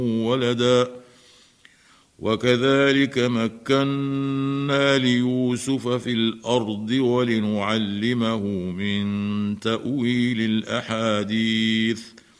ولدا وكذلك مكنا ليوسف في الأرض ولنعلمه من تأويل الأحاديث